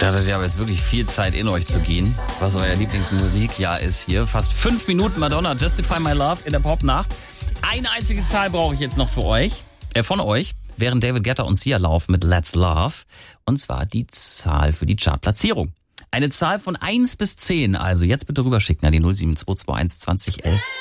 Da hattet ihr aber jetzt wirklich viel Zeit in euch zu gehen, was euer Lieblingsmusikjahr ist hier. Fast 5 Minuten Madonna, Justify My Love in der Popnacht. Eine einzige Zahl brauche ich jetzt noch für euch, von euch, während David Guetta und Sia laufen mit Let's Love. Und zwar die Zahl für die Chartplatzierung. Eine Zahl von 1 bis 10, also jetzt bitte rüberschicken an die 07221 2011.